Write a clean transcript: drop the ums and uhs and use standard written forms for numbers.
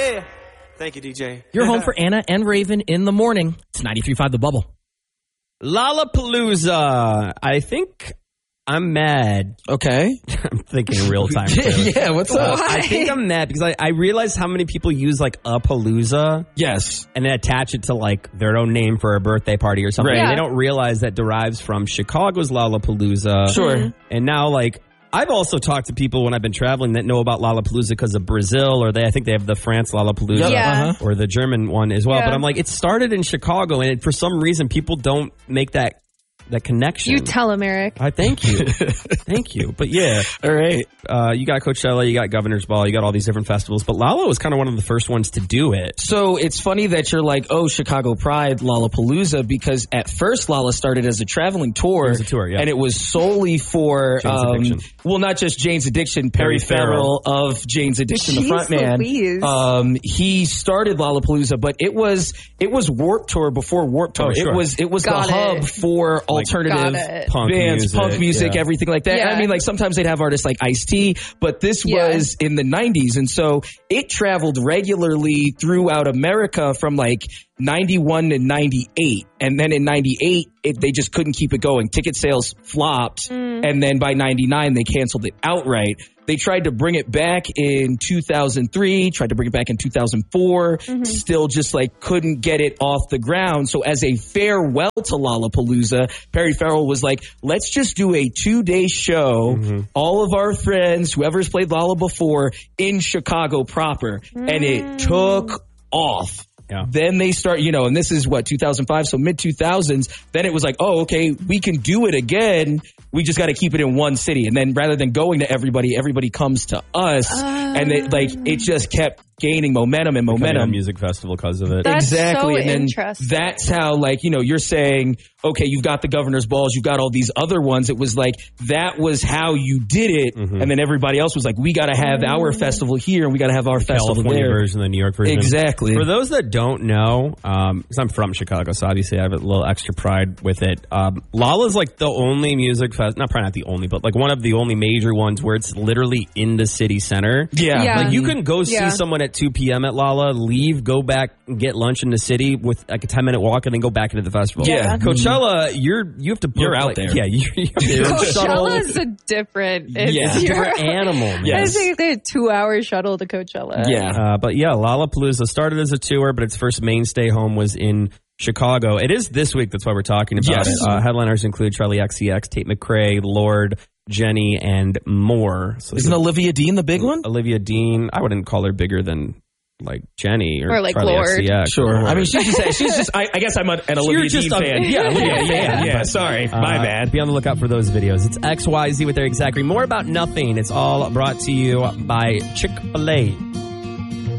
Yeah. Thank you, DJ. You're home for Anna and Raven in the morning. It's 93.5 The Bubble. Lollapalooza. I think I'm mad. Okay. I'm thinking in real time. Yeah, what's up? I think I'm mad because I realize how many people use like a palooza. Yes. And then attach it to like their own name for a birthday party or something. Right. And they don't realize that derives from Chicago's Lollapalooza. Sure. And now like I've also talked to people when I've been traveling that know about Lollapalooza because of Brazil, or I think they have the France Lollapalooza or the German one as well. Yeah. But I'm like, it started in Chicago, and for some reason people don't make that connection. You tell him, Eric. I thank you. Thank you. But yeah. All right. You got Coachella, you got Governor's Ball, you got all these different festivals. But Lolla was kind of one of the first ones to do it. So it's funny that you're like, oh, Chicago Pride, Lollapalooza, because at first Lolla started as a traveling tour. It was a tour, yeah. And it was solely for, Jane's Addiction. well, not just Jane's Addiction, Perry Farrell of Jane's Addiction, the front man. He started Lollapalooza, but it was Warped Tour before Warped Tour. Oh, sure. It was the hub for alternative punk bands, punk music, yeah. everything like that. Yeah. I mean, like sometimes they'd have artists like Ice-T, but this was in the 90s. And so it traveled regularly throughout America from like 91 to 98. And then in 98, they just couldn't keep it going. Ticket sales flopped. And then by 99, they canceled it outright. They tried to bring it back in 2003, tried to bring it back in 2004, still just like couldn't get it off the ground. So as a farewell to Lollapalooza, Perry Farrell was like, let's just do a 2-day show. All of our friends, whoever's played Lolla before, in Chicago proper. And it took off. Yeah. Then they start, and this is what, 2005, so mid 2000s. Then it was like, oh, okay, we can do it again. We just got to keep it in one city. And then rather than going to everybody comes to us. And it just kept gaining momentum and Becoming a momentum. music festival because of it. That's Exactly. so And then interesting. that's how, you're saying, okay, you've got the Governor's Balls, you've got all these other ones. It was like, that was how you did it. And then everybody else was like, we got to have our festival here and we got to have our festival California there. version, the New York version. Exactly. For those that don't know, because I'm from Chicago, so obviously I have a little extra pride with it. Lolla's like the only music fest, probably not the only, but like one of the only major ones where it's literally in the city center. Yeah. Like you can go see someone at 2 p.m. at Lolla, leave, go back and get lunch in the city with like a 10-minute walk and then go back into the festival. Yeah. Coachella, you have to book, You're out there. Yeah. Coachella is a different. Yeah. different animal, man. Yes. I think they had 2-hour shuttle to Coachella. Yeah. But yeah, Lollapalooza started as a tour, but its first mainstay home was in Chicago. It is this week. That's why we're talking about it. Headliners include Charlie XCX, Tate McRae, Lorde, Jenny, and more. So Isn't Olivia Dean the big one? Olivia Dean, I wouldn't call her bigger than like Jenny or like Charli Lorde. XCX. Sure. Or I mean, she's just. I guess I'm an Olivia Dean fan. Yeah. Sorry, my bad. Be on the lookout for those videos. It's XYZ with Eric Zachary. More about nothing. It's all brought to you by Chick-fil-A.